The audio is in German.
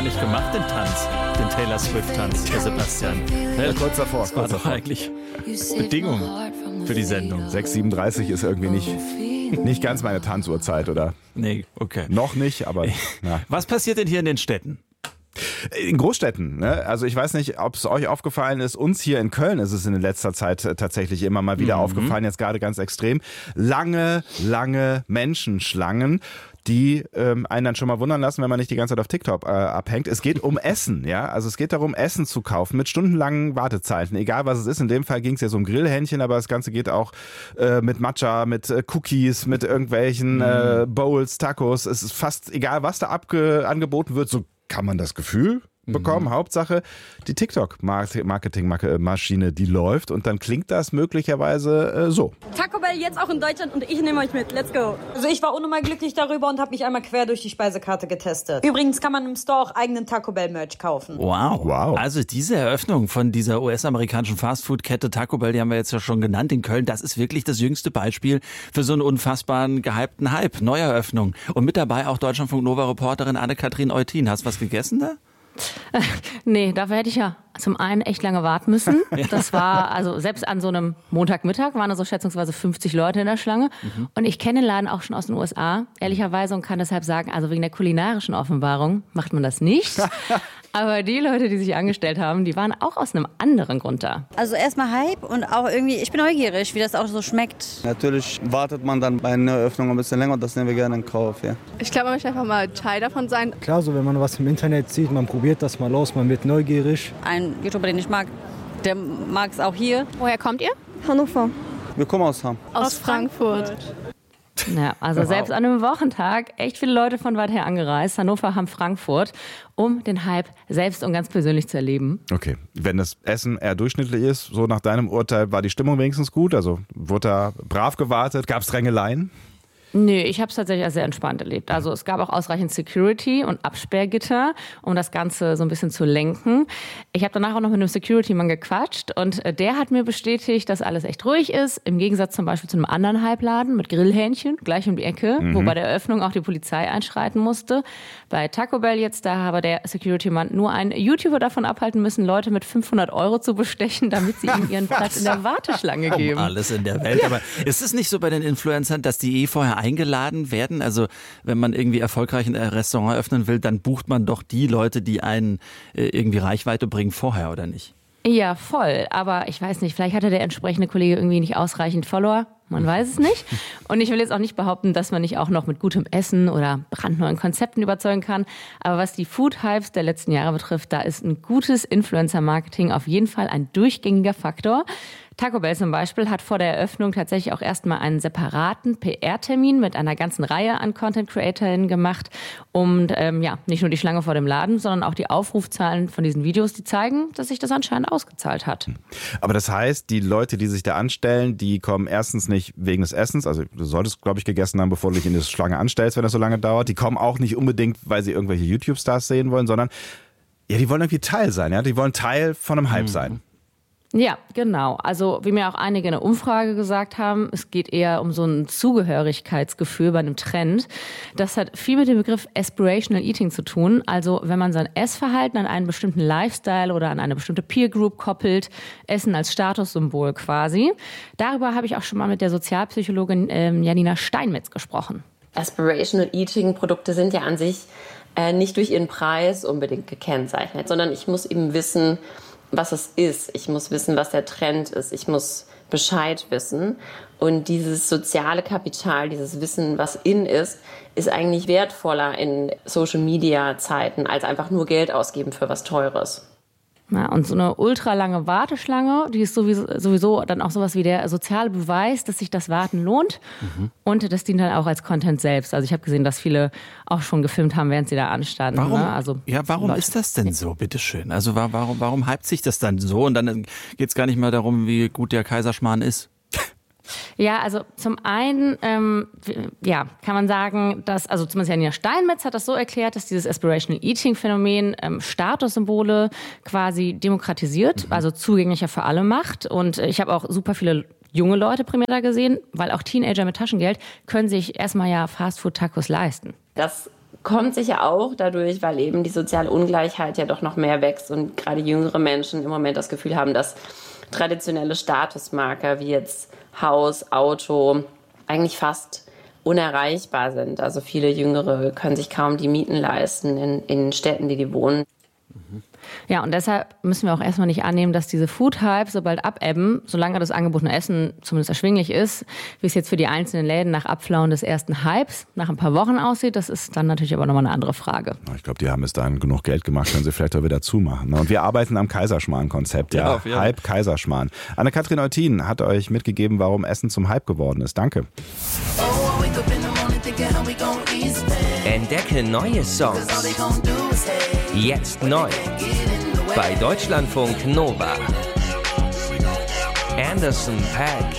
gar nicht gemacht, den Tanz, den Taylor Swift-Tanz, der Sebastian. Ja, kurz davor. Das war doch eigentlich Bedingung für die Sendung. 6:37 ist irgendwie nicht ganz meine Tanzuhrzeit, oder? Nee, okay. Noch nicht, aber... Ja. Was passiert denn hier in den Städten? In Großstädten, ne? Also ich weiß nicht, ob es euch aufgefallen ist, uns hier in Köln ist es in letzter Zeit tatsächlich immer mal wieder aufgefallen, jetzt gerade ganz extrem. Lange Menschenschlangen, die einen dann schon mal wundern lassen, wenn man nicht die ganze Zeit auf TikTok abhängt. Es geht um Essen, ja. Also es geht darum, Essen zu kaufen mit stundenlangen Wartezeiten. Egal was es ist. In dem Fall ging es ja so um Grillhähnchen, aber das Ganze geht auch mit Matcha, mit Cookies, mit irgendwelchen Bowls, Tacos. Es ist fast egal, was da angeboten wird, so kann man das Gefühl bekommen. Hauptsache, die TikTok-Marketing-Maschine, die läuft und dann klingt das möglicherweise so. Taco Bell jetzt auch in Deutschland und ich nehme euch mit. Let's go. Also ich war unnormal glücklich darüber und habe mich einmal quer durch die Speisekarte getestet. Übrigens kann man im Store auch eigenen Taco Bell Merch kaufen. Wow. Also diese Eröffnung von dieser US-amerikanischen Fastfood-Kette Taco Bell, die haben wir jetzt ja schon genannt in Köln, das ist wirklich das jüngste Beispiel für so einen unfassbaren gehypten Hype. Neueröffnung. Und mit dabei auch Deutschlandfunk-Nova-Reporterin Anne-Kathrin Eutin. Hast du was gegessen da? Nee, dafür hätte ich ja zum einen echt lange warten müssen. Das war, also selbst an so einem Montagmittag waren da so schätzungsweise 50 Leute in der Schlange. Und ich kenne den Laden auch schon aus den USA, ehrlicherweise, und kann deshalb sagen, also wegen der kulinarischen Offenbarung macht man das nicht. Aber die Leute, die sich angestellt haben, die waren auch aus einem anderen Grund da. Also erstmal Hype und auch irgendwie, ich bin neugierig, wie das auch so schmeckt. Natürlich wartet man dann bei einer Eröffnung ein bisschen länger und das nehmen wir gerne in Kauf. Ja. Ich glaube, man möchte einfach mal Teil davon sein. Klar, so wenn man was im Internet sieht, man probiert das mal aus, man wird neugierig. Ein YouTuber, den ich mag, der mag es auch hier. Woher kommt ihr? Hannover. Wir kommen aus Hamm. Aus Frankfurt. Ja, also selbst an einem Wochentag echt viele Leute von weit her angereist, Hannover, Hamm, Frankfurt, um den Hype selbst und ganz persönlich zu erleben. Okay, wenn das Essen eher durchschnittlich ist, so nach deinem Urteil, war die Stimmung wenigstens gut? Also wurde da brav gewartet? Gab es Drängeleien? Nee, ich habe es tatsächlich als sehr entspannt erlebt. Also es gab auch ausreichend Security und Absperrgitter, um das Ganze so ein bisschen zu lenken. Ich habe danach auch noch mit einem Security-Mann gequatscht und der hat mir bestätigt, dass alles echt ruhig ist. Im Gegensatz zum Beispiel zu einem anderen Halbladen mit Grillhähnchen, gleich um die Ecke, wo bei der Eröffnung auch die Polizei einschreiten musste. Bei Taco Bell jetzt, da habe der Security-Mann nur einen YouTuber davon abhalten müssen, Leute mit 500 € zu bestechen, damit sie ihm ihren Platz in der Warteschlange geben. Alles in der Welt. Ja. Aber ist es nicht so bei den Influencern, dass die vorher eingeladen werden? Also wenn man irgendwie erfolgreich ein Restaurant eröffnen will, dann bucht man doch die Leute, die einen irgendwie Reichweite bringen, vorher, oder nicht? Ja, voll. Aber ich weiß nicht, vielleicht hatte der entsprechende Kollege irgendwie nicht ausreichend Follower. Man weiß es nicht. Und ich will jetzt auch nicht behaupten, dass man nicht auch noch mit gutem Essen oder brandneuen Konzepten überzeugen kann. Aber was die Food-Hypes der letzten Jahre betrifft, da ist ein gutes Influencer-Marketing auf jeden Fall ein durchgängiger Faktor. Taco Bell zum Beispiel hat vor der Eröffnung tatsächlich auch erstmal einen separaten PR-Termin mit einer ganzen Reihe an Content-CreatorInnen gemacht. Und nicht nur die Schlange vor dem Laden, sondern auch die Aufrufzahlen von diesen Videos, die zeigen, dass sich das anscheinend ausgezahlt hat. Aber das heißt, die Leute, die sich da anstellen, die kommen erstens nicht wegen des Essens, also du solltest, glaube ich, gegessen haben, bevor du dich in die Schlange anstellst, wenn das so lange dauert. Die kommen auch nicht unbedingt, weil sie irgendwelche YouTube-Stars sehen wollen, sondern ja, die wollen irgendwie Teil sein, ja, die wollen Teil von einem Hype sein. Ja, genau. Also wie mir auch einige in der Umfrage gesagt haben, es geht eher um so ein Zugehörigkeitsgefühl bei einem Trend. Das hat viel mit dem Begriff Aspirational Eating zu tun. Also wenn man sein Essverhalten an einen bestimmten Lifestyle oder an eine bestimmte Peer Group koppelt, Essen als Statussymbol quasi. Darüber habe ich auch schon mal mit der Sozialpsychologin Janina Steinmetz gesprochen. Aspirational Eating Produkte sind ja an sich nicht durch ihren Preis unbedingt gekennzeichnet, sondern ich muss eben wissen, was es ist. Ich muss wissen, was der Trend ist. Ich muss Bescheid wissen. Und dieses soziale Kapital, dieses Wissen, was in ist eigentlich wertvoller in Social-Media-Zeiten, als einfach nur Geld ausgeben für was Teures. Ja, und so eine ultralange Warteschlange, die ist sowieso dann auch sowas wie der soziale Beweis, dass sich das Warten lohnt. Und das dient dann auch als Content selbst. Also ich habe gesehen, dass viele auch schon gefilmt haben, während sie da anstanden. Warum, ne? Also, warum ist das denn so, bitteschön? Also warum hypt sich das dann so? Und dann geht es gar nicht mehr darum, wie gut der Kaiserschmarrn ist. Ja, also zum einen kann man sagen, dass, also zumindest Janina Steinmetz hat das so erklärt, dass dieses Aspirational Eating Phänomen Statussymbole quasi demokratisiert, also zugänglicher für alle macht. Und ich habe auch super viele junge Leute primär da gesehen, weil auch Teenager mit Taschengeld können sich erstmal ja Fastfood-Tacos leisten. Das Kommt sicher auch dadurch, weil eben die soziale Ungleichheit ja doch noch mehr wächst und gerade jüngere Menschen im Moment das Gefühl haben, dass traditionelle Statusmarker wie jetzt Haus, Auto eigentlich fast unerreichbar sind. Also viele Jüngere können sich kaum die Mieten leisten in Städten, die wohnen. Ja, und deshalb müssen wir auch erstmal nicht annehmen, dass diese Food-Hypes so bald abebben, solange das angebotene Essen zumindest erschwinglich ist. Wie es jetzt für die einzelnen Läden nach Abflauen des ersten Hypes nach ein paar Wochen aussieht, das ist dann natürlich aber nochmal eine andere Frage. Ich glaube, die haben bis dahin genug Geld gemacht, können sie vielleicht auch wieder zumachen. Und wir arbeiten am Kaiserschmarrn-Konzept, ja. Hype Kaiserschmarrn. Anne-Kathrin Eutin hat euch mitgegeben, warum Essen zum Hype geworden ist. Danke. Entdecke neue Songs. Jetzt neu. Bei Deutschlandfunk Nova. Anderson .Paak.